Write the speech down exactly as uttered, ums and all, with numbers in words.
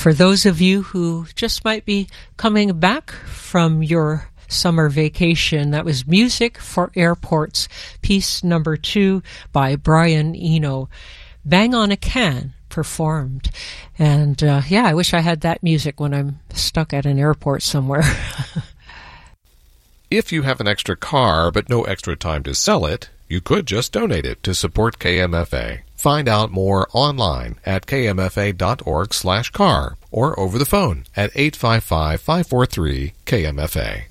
for those of you who just might be coming back from your summer vacation, that was Music for Airports, piece number two by Brian Eno. Bang on a Can performed. And uh, yeah, I wish I had that music when I'm stuck at an airport somewhere. If you have an extra car but no extra time to sell it, you could just donate it to support K M F A. Find out more online at kmfa.org slash car or over the phone at eight five five, five four three, K M F A.